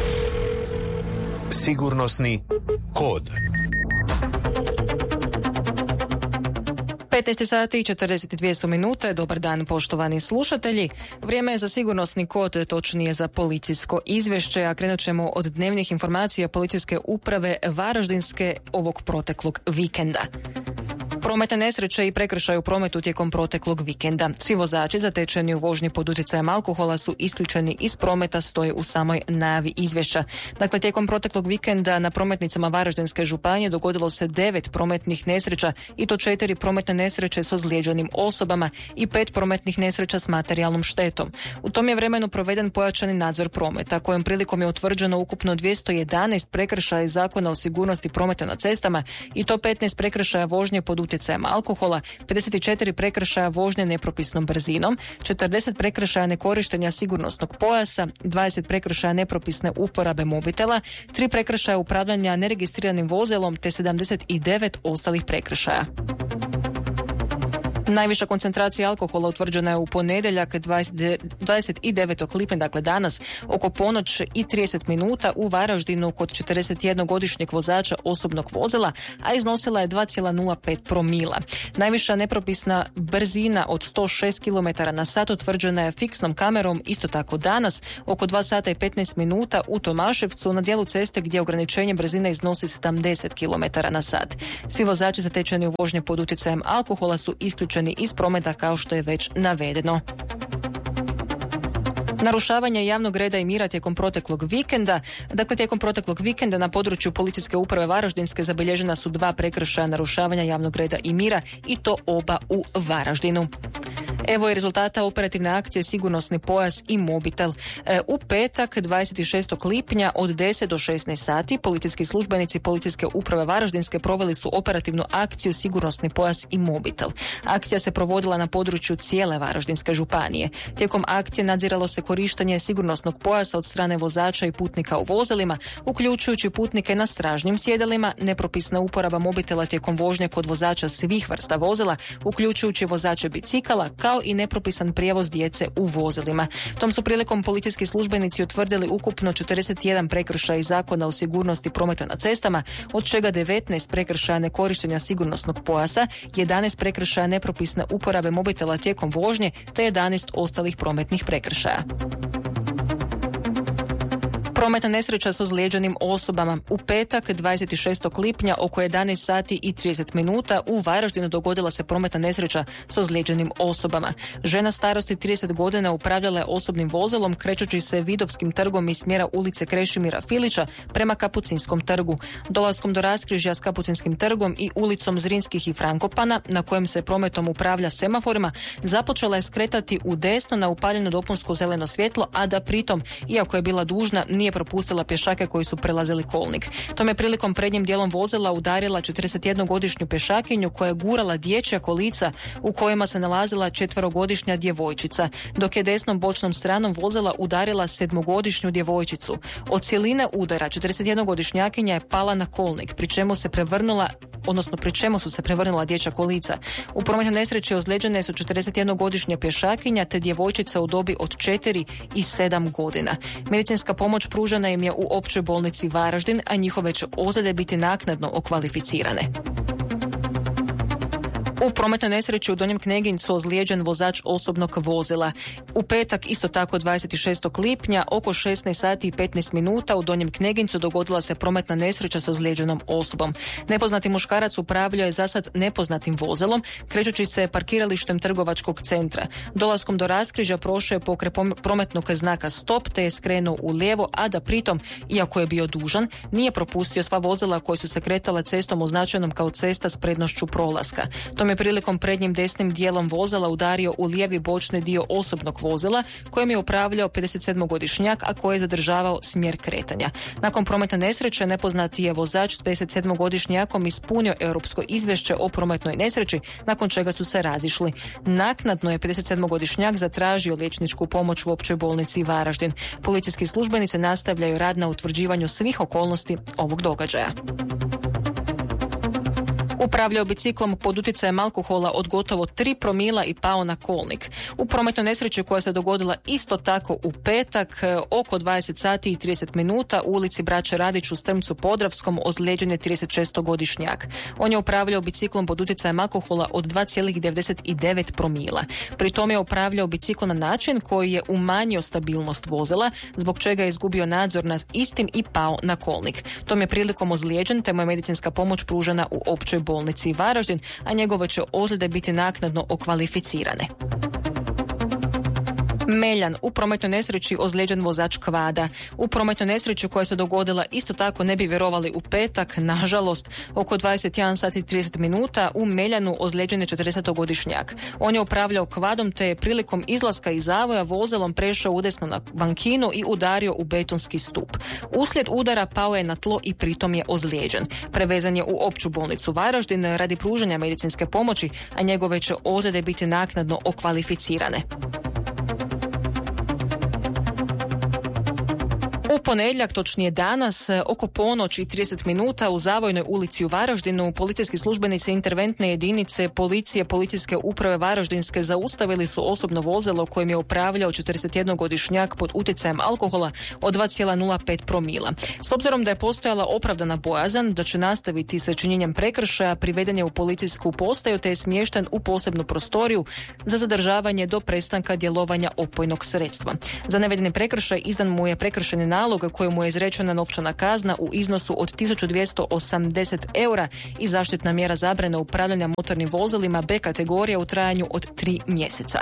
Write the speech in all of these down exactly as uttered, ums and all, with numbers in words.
Sigurnosni kod. petnaest sati i četrdeset dvije minute. Dobar dan, poštovani slušatelji. Vrijeme je za sigurnosni kod, točnije za policijsko izvješće, a krenut ćemo od dnevnih informacija policijske uprave Varaždinske ovog proteklog vikenda. Prometne nesreće i prekršaj u prometu tijekom proteklog vikenda. Svi vozači zatečeni u vožnji pod utjecajem alkohola su isključeni iz prometa, stoje u samoj najavi izvješća. Dakle, tijekom proteklog vikenda na prometnicama Varaždinske županije dogodilo se devet prometnih nesreća i to četiri prometne nesreće s ozlijeđenim osobama i pet prometnih nesreća s materijalnom štetom. U tom je vremenu proveden pojačani nadzor prometa, kojom prilikom je utvrđeno ukupno dvjesto jedanaest prekršaja iz Zakona o sigurnosti prometa na cestama i to petnaest prekršaja vožnje pod utjecajem alkohola, pedeset četiri prekršaja vožnje nepropisnom brzinom, četrdeset prekršaja nekorištenja sigurnosnog pojasa, dvadeset prekršaja nepropisne uporabe mobitela, tri prekršaja upravljanja neregistriranim vozilom te sedamdeset devet ostalih prekršaja. Najviša koncentracija alkohola utvrđena je u ponedjeljak dvadeset devetog lipnja, dakle danas, oko ponoć i trideset minuta u Varaždinu kod četrdesetjednogodišnjeg vozača osobnog vozila, a iznosila je dva zarez nula pet promila. Najviša nepropisna brzina od sto šest kilometara na sat utvrđena je fiksnom kamerom isto tako danas oko dva sata i petnaest minuta u Tomaševcu na dijelu ceste gdje ograničenje brzine iznosi sedamdeset kilometara na sat. Svi vozači zatečeni u vožnji pod utjecajem alkohola su isključeni iz prometa kao što je već navedeno. Narušavanje javnog reda i mira tijekom proteklog vikenda. Dakle, tijekom proteklog vikenda na području policijske uprave Varaždinske zabilježena su dva prekršaja narušavanja javnog reda i mira i to oba u Varaždinu. Evo je rezultata operativne akcije Sigurnosni pojas i mobitel. E, u petak dvadeset šestog lipnja od deset do šesnaest sati policijski službenici policijske uprave Varaždinske proveli su operativnu akciju Sigurnosni pojas i mobitel. Akcija se provodila na području cijele Varaždinske županije. Tijekom akcije nadziralo se korištenje sigurnosnog pojasa od strane vozača i putnika u vozilima, uključujući putnike na stražnjim sjedalima, nepropisna uporaba mobitela tijekom vožnje kod vozača svih vrsta vozila, uključujući vozače bicikala, kao i nepropisan prijevoz djece u vozilima. Tom su prilikom policijski službenici utvrdili ukupno četrdeset jedan prekršaja iz Zakona o sigurnosti prometa na cestama, od čega devetnaest prekršaja nekorištenja sigurnosnog pojasa, jedanaest prekršaja nepropisne uporabe mobitela tijekom vožnje te jedanaest ostalih prometnih prekršaja. Prometna nesreća s ozlijeđenim osobama. U petak dvadeset šestog lipnja oko jedanaest sati i trideset minuta u Varaždinu dogodila se prometna nesreća s ozlijeđenim osobama. Žena starosti trideset godina upravljala je osobnim vozilom krećući se Vidovskim trgom iz smjera ulice Krešimira Filića prema Kapucinskom trgu. Dolaskom do raskrižja s Kapucinskim trgom i ulicom Zrinskih i Frankopana, na kojem se prometom upravlja semaforima, započela je skretati u desno na upaljeno dopunsko zeleno svjetlo, a da pritom, iako je bila dužna, nije propustila pješake koji su prelazili kolnik. Tome prilikom prednjim dijelom vozila udarila četrdesetjednogodišnju pješakinju koja je gurala dječja kolica u kojima se nalazila četverogodišnja djevojčica, dok je desnom bočnom stranom vozila udarila sedmogodišnju djevojčicu. Od cjeline udara četrdesetjednogodišnjakinja je pala na kolnik, pri čemu se prevrnula odnosno pri čemu su se prevrnula dječja kolica. U prometnoj nesreći ozlijeđene su četrdesetjednogodišnja pješakinja te djevojčica u dobi od četiri i sedam godina. Medicinska pomoć pružena im je u općoj bolnici Varaždin, a njihove će ozljede biti naknadno okvalificirane. U prometnoj nesreći u Donjem Knegincu ozlijeđen vozač osobnog vozila. U petak, isto tako dvadeset šestog lipnja, oko šesnaest sati i petnaest minuta u Donjem Knegincu dogodila se prometna nesreća s ozlijeđenom osobom. Nepoznati muškarac upravljao je zasad nepoznatim vozilom, krećući se parkiralištem trgovačkog centra. Dolaskom do raskrižja prošao je pokraj prometnog znaka stop te je skrenuo u lijevo, a da pritom, iako je bio dužan, nije propustio sva vozila koja su se kretala cestom označenom kao cesta s prednošću prolaska. Tom je prilikom prednjim desnim dijelom vozila udario u lijevi bočni dio osobnog vozila kojem je upravljao pedesetsedmogodišnjak, a koji je zadržavao smjer kretanja. Nakon prometne nesreće nepoznati je vozač s pedesetsedmogodišnjakom ispunio europsko izvješće o prometnoj nesreći, nakon čega su se razišli. Naknadno je pedesetsedmogodišnjak zatražio liječničku pomoć u općoj bolnici Varaždin. Policijski službenici nastavljaju rad na utvrđivanju svih okolnosti ovog događaja. Upravljao biciklom pod utjecajem alkohola od gotovo tri promila i pao na kolnik. U prometnoj nesreći koja se dogodila isto tako u petak oko dvadeset sati i trideset minuta u ulici Braće Radić u Strmcu Podravskom ozlijeđen je tridesetšestogodišnjak. On je upravljao biciklom pod utjecajem alkohola od dva zarez devedeset devet promila. Pri tome je upravljao biciklom na način koji je umanjio stabilnost vozila, zbog čega je izgubio nadzor nad istim i pao na kolnik. Tom je prilikom ozlijeđen, te mu je medicinska pomoć pružena u općoj bolnici Varaždin, a njegove će ozljede biti naknadno okvalificirane. Meljan, u prometnoj nesreći ozlijeđen vozač kvada. U prometnoj nesreći koja se dogodila isto tako, ne bi vjerovali, u petak, nažalost, oko dvadeset jedan sati i trideset minuta u Meljanu ozlijeđen je četrdesetogodišnjak. On je upravljao kvadom te je prilikom izlaska iz zavoja vozilom prešao udesno na bankinu i udario u betonski stup. Uslijed udara pao je na tlo i pritom je ozlijeđen. Prevezan je u opću bolnicu Varaždin radi pružanja medicinske pomoći, a njegove će ozljede biti naknadno okvalificirane. U ponedjeljak, točnije danas, oko ponoć i trideset minuta u Zavojnoj ulici u Varaždinu policijski službenici interventne jedinice policije policijske uprave Varaždinske zaustavili su osobno vozilo kojim je upravljao četrdesetjednogodišnjak pod utjecajem alkohola od dva zarez nula pet promila. S obzirom da je postojala opravdana bojazan da će nastaviti sa činjenjem prekršaja, priveden je u policijsku postaju te je smješten u posebnu prostoriju za zadržavanje do prestanka djelovanja opojnog sredstva. Za navedeni prekršaj izdan mu je prekršajni nalog kojemu je izrečena novčana kazna u iznosu od tisuću dvjesto osamdeset eura i zaštitna mjera zabrane upravljanja motornim vozilima B kategorije u trajanju od tri mjeseca.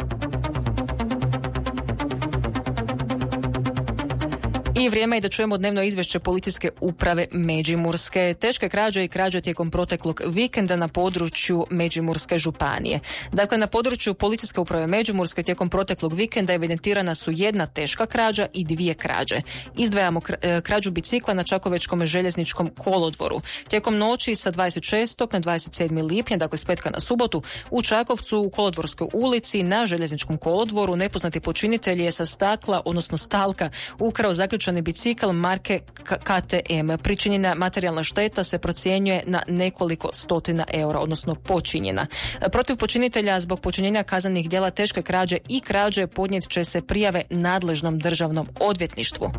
I vrijeme je da čujemo dnevno izvješće policijske uprave Međimurske. Teške krađe i krađe tijekom proteklog vikenda na području Međimurske županije. Dakle, na području policijske uprave Međimurske tijekom proteklog vikenda evidentirana su jedna teška krađa i dvije krađe. Izdvajamo krađu bicikla na Čakovečkom željezničkom kolodvoru. Tijekom noći sa dvadeset šestog na dvadeset sedmi lipnja, dakle s petka na subotu, u Čakovcu u Kolodvorskoj ulici na željezničkom kolodvoru nepoznati počinitelj je sa stakla, odnosno stalka, ukrao zaključan bicikl marke K T M. Pričinjena materijalna šteta se procjenjuje na nekoliko stotina eura, odnosno počinjena. Protiv počinitelja zbog počinjenja kaznenih djela teške krađe i krađe podnijet će se prijave nadležnom državnom odvjetništvu.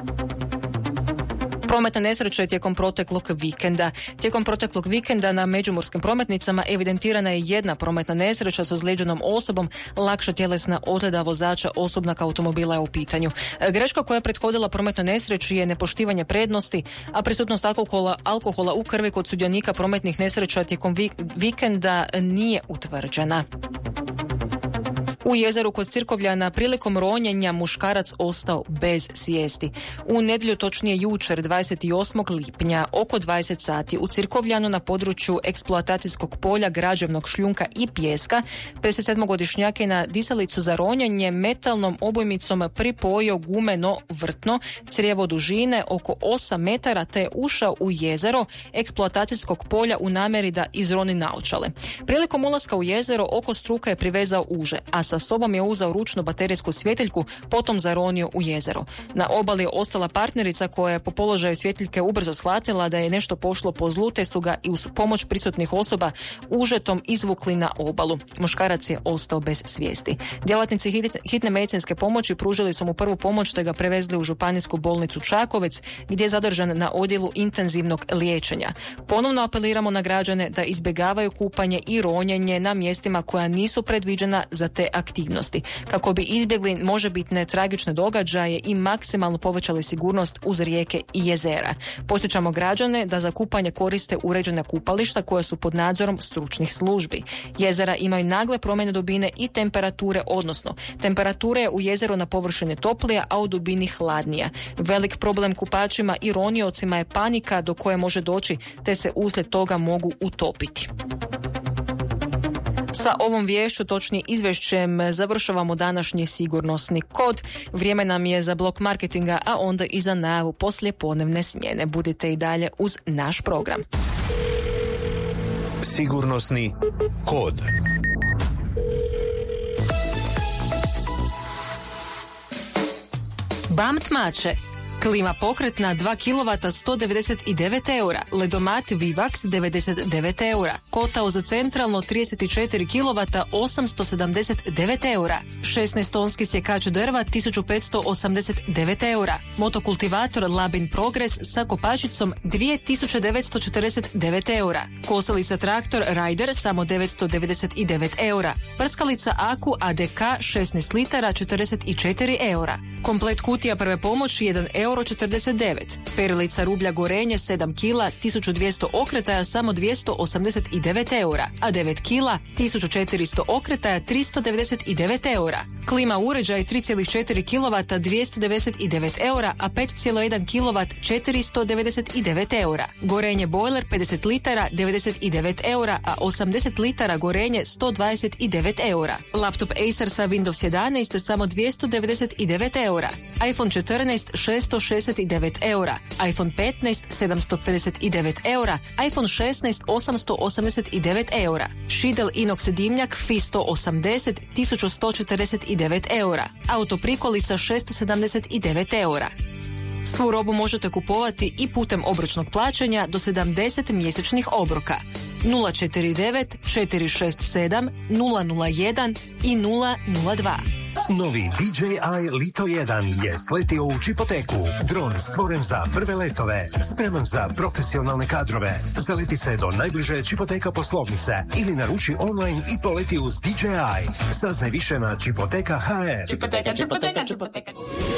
Prometna nesreća je tijekom proteklog vikenda. Tijekom proteklog vikenda na međimurskim prometnicama evidentirana je jedna prometna nesreća s ozlijeđenom osobom, lakša tjelesna ozljeda vozača osobnog automobila je u pitanju. Greška koja je prethodila prometnoj nesreći je nepoštivanje prednosti, a prisutnost alkohola, alkohola u krvi kod sudionika prometnih nesreća tijekom vikenda nije utvrđena. U jezeru kod Cirkovljana prilikom ronjenja muškarac ostao bez svijesti. U nedjelju, točnije jučer, dvadeset osmog lipnja, oko dvadeset sati, u Cirkovljanu na području eksploatacijskog polja građevnog šljunka i pijeska, pedesetsedmogodišnjak je na disalicu za ronjenje metalnom obojmicom pripojio gumeno vrtno crijevo dužine oko osam metara te je ušao u jezero eksploatacijskog polja u namjeri da izroni naočale. Prilikom ulaska u jezero oko struka je privezao uže, a sa sobom je uzeo ručnu baterijsku svjetiljku, potom zaronio u jezero. Na obali je ostala partnerica koja je po položaju svjetiljke ubrzo shvatila da je nešto pošlo po zlu, te su ga i uz pomoć prisutnih osoba užetom izvukli na obalu. Muškarac je ostao bez svijesti. Djelatnici hitne medicinske pomoći pružili su mu prvu pomoć te ga prevezli u županijsku bolnicu Čakovec gdje je zadržan na odjelu intenzivnog liječenja. Ponovno apeliramo na građane da izbjegavaju kupanje i ronjenje na mjestima koja nisu predviđena za te aktivnosti, kako bi izbjegli možebitne tragične događaje i maksimalno povećali sigurnost uz rijeke i jezera. Podsjećamo građane da za kupanje koriste uređena kupališta koja su pod nadzorom stručnih službi. Jezera imaju nagle promjene dubine i temperature, odnosno temperatura je u jezeru na površini toplija, a u dubini hladnija. Velik problem kupačima i roniocima je panika do koje može doći, te se uslijed toga mogu utopiti. Sa ovom viješću, točnije izvješćem, završavamo današnji sigurnosni kod. Vrijeme nam je za blok marketinga, a onda i za najavu poslijepodnevne smjene. Budite i dalje uz naš program. Sigurnosni kod. B A M Tmače. Klima pokretna dva kilovata sto devedeset devet eura, ledomat Vivax devedeset devet eura, kotao za centralno trideset četiri kilovata osamsto sedamdeset devet eura, šesnaest tonski sjekač drva tisuću petsto osamdeset devet eura, motokultivator Labin Progress sa kopačicom dvije tisuće devetsto četrdeset devet eura, kosilica traktor Rider samo devetsto devedeset devet eura, prskalica Aku A D K šesnaest litara četrdeset četiri eura, komplet kutija prve pomoći jedan euro četrdeset devet, perilica rublja Gorenje sedam kila tisuću dvjesto okretaja samo dvjesto osamdeset devet eura, a devet kila tisuću četiristo okretaja tristo devedeset devet eura, klima uređaj tri zarez četiri kilovata dvjesto devedeset devet eura, a pet zarez jedan kilovat četiristo devedeset devet eura, Gorenje bojler pedeset litara devedeset devet eura, a osamdeset litara Gorenje sto dvadeset devet eura, laptop Acer sa Windows jedanaest samo dvjesto devedeset devet eura, iPhone četrnaest šesto šezdeset devet eura, iPhone petnaest sedamsto pedeset devet eura, iPhone šesnaest osamsto osamdeset devet eura, Šidel inox dimnjak F I sto osamdeset tisuću sto četrdeset devet eura, autoprikolica šesto sedamdeset devet eura. Svu robu možete kupovati i putem obročnog plaćanja do sedamdeset mjesečnih obroka. nula četiri devet četiri šest sedam nula nula jedan i nula nula dva. Novi D J I Lito jedan je sletio u Čipoteku. Dron stvoren za prve letove, spreman za profesionalne kadrove. Zaleti se do najbliže Čipoteka poslovnice ili naruči online i poleti uz D J I. Saznaj više na Čipoteka точка ха ер. Čipoteka, Čipoteka, Čipoteka.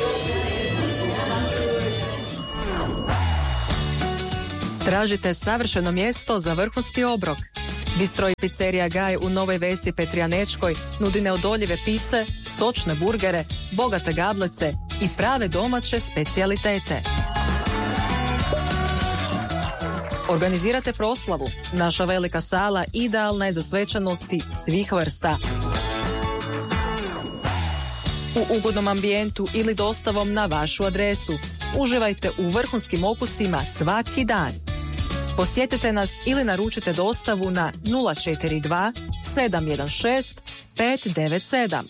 Tražite savršeno mjesto za vrhunski obrok. Bistro i pizzerija Gaj u Novoj Vesi Petrijanečkoj nudi neodoljive pice, sočne burgere, bogate gablece i prave domaće specijalitete. Organizirate proslavu. Naša velika sala idealna je za svečanosti svih vrsta. U ugodnom ambijentu ili dostavom na vašu adresu. Uživajte u vrhunskim okusima svaki dan. Posjetite nas ili naručite dostavu na nula četiri dva sedam jedan šest pet devet sedam.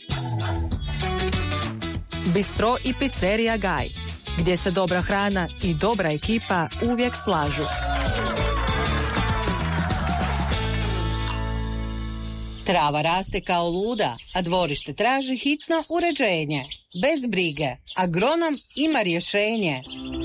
Bistro i pizzerija Gaj, gdje se dobra hrana i dobra ekipa uvijek slažu. Trava raste kao luda, a dvorište traži hitno uređenje. Bez brige, agronom ima rješenje.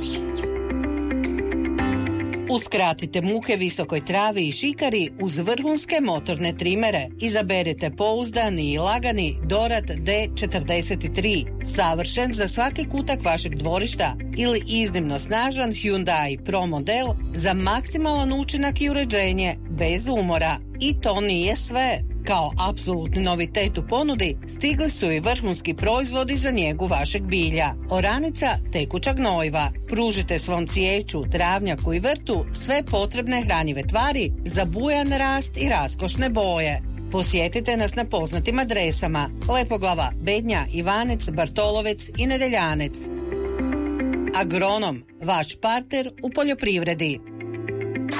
Uskratite muke visokoj travi i šikari uz vrhunske motorne trimere. Izaberite pouzdani i lagani Dorad D četrdeset tri, savršen za svaki kutak vašeg dvorišta, ili iznimno snažan Hyundai Pro model za maksimalan učinak i uređenje bez umora. I to nije sve. Kao apsolutni novitet u ponudi stigli su i vrhunski proizvodi za njegu vašeg bilja. Oranica, tekuća gnojiva. Pružite svom cvijeću, travnjaku i vrtu sve potrebne hranjive tvari za bujan rast i raskošne boje. Posjetite nas na poznatim adresama: Lepoglava, Bednja, Ivanec, Bartolovec i Nedeljanec. Agronom, vaš partner u poljoprivredi.